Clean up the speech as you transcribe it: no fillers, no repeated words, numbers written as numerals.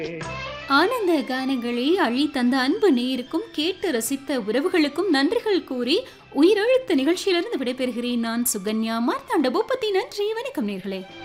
ஆனந்த கானங்களை அள்ளி தந்த அன்பு நேயருக்கும் கேட்டு ரசித்த உறவுகளுக்கும் நன்றிகள் கூறி உயிரெழுத்து நிகழ்ச்சியிலிருந்து விடைபெறுகிறேன். நான் சுகன்யா மார்த்தாண்ட பூபதி. நன்றி, வணக்கம் நேர்களே.